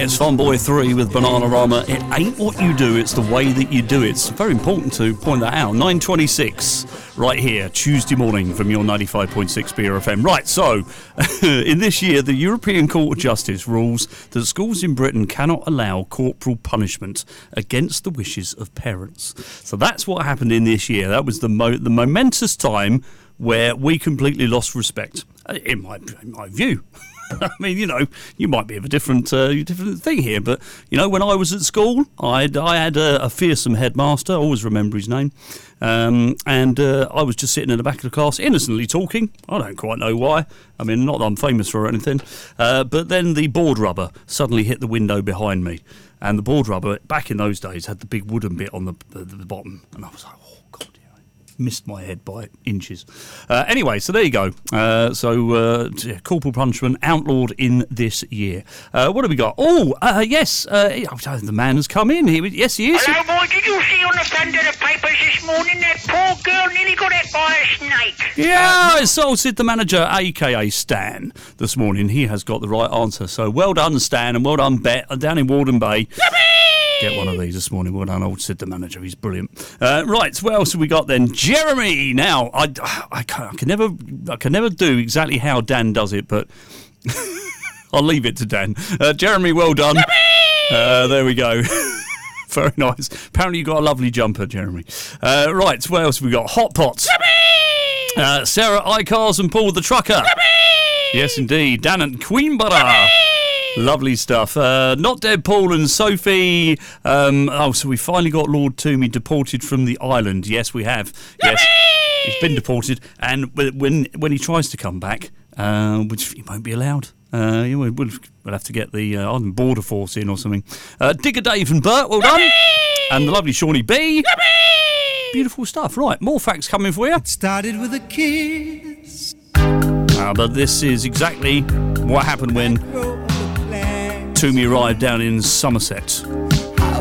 It's Fun Boy 3 with Bananarama. It ain't what you do, it's the way that you do it. It's very important to point that out. 9:26, right here, Tuesday morning from your 95.6 BRFM. Right, so, in this year, the European Court of Justice rules that schools in Britain cannot allow corporal punishment against the wishes of parents. So that's what happened in this year. That was the momentous time where we completely lost respect, in my view. I mean, you might be of a different thing here, but, when I was at school, I had a fearsome headmaster, I always remember his name, and I was just sitting in the back of the class, innocently talking. I don't quite know why. I mean, not that I'm famous for or anything, but then the board rubber suddenly hit the window behind me, and the board rubber, back in those days, had the big wooden bit on the bottom, and I was like, oh, God. Missed my head by inches. Anyway, so there you go. Corporal punishment outlawed in this year. What have we got? Yes. The man has come in. Yes, he is. Hello, boy. Did you see on the front of the papers this morning that poor girl nearly got hit by a snake? Yeah, I assaulted the manager, a.k.a. Stan, this morning. He has got the right answer. So well done, Stan, and well done, Bet, down in Warden Bay. Yippee! Get one of these this morning. Well done, old Sid the manager. He's brilliant. Right, what else have we got then? Jeremy. Now, I can never do exactly how Dan does it, but I'll leave it to Dan. Jeremy, well done. There we go. Very nice. Apparently you got a lovely jumper, Jeremy. Right, what else have we got? Hot Pots. Sarah Icars and Paul the Trucker. Yes, indeed. Dan and Queenborough. Lovely stuff. Not Dead Paul and Sophie. So we finally got Lord Toomey deported from the island. Yes, we have. Yes, he's been deported. And when he tries to come back, which he won't be allowed, we'll have to get the border force in or something. Digger Dave and Bert, well done. And the lovely Shawnee B. Beautiful stuff. Right, more facts coming for you. It started with a kiss. But this is exactly what happened when Toomey arrived down in Somerset.